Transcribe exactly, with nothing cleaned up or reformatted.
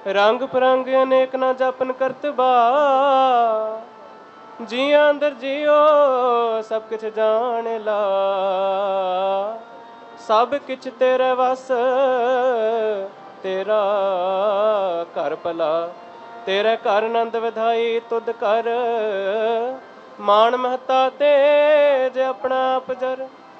रंग परंग अनेक ना जापन करतबा, जिया अंदर जियो सब किछ जान ला। सब किछ तेरे वस तेरा घर भला, तेरे घर नंद विधाई तुद कर। मान महता ते जे अपना आप जर,